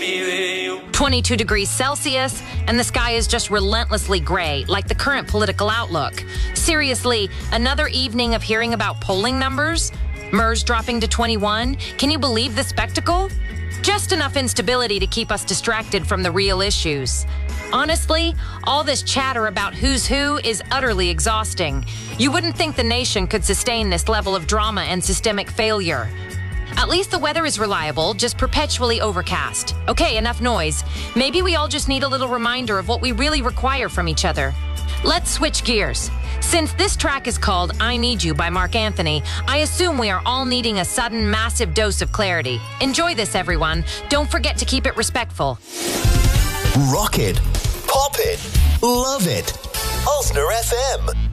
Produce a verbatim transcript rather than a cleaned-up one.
twenty-two degrees Celsius, and the sky is just relentlessly gray, like the current political outlook. Seriously, another evening of hearing about polling numbers? MERS dropping to twenty-one? Can you believe the spectacle? Just enough instability to keep us distracted from the real issues. Honestly, all this chatter about who's who is utterly exhausting. You wouldn't think the nation could sustain this level of drama and systemic failure. At least the weather is reliable, just perpetually overcast. Okay, enough noise. Maybe we all just need a little reminder of what we really require from each other. Let's switch gears. Since this track is called I Need You by Mark Anthony, I assume we are all needing a sudden, massive dose of clarity. Enjoy this, everyone. Don't forget to keep it respectful. Rock it, pop it, love it. Ulster F M.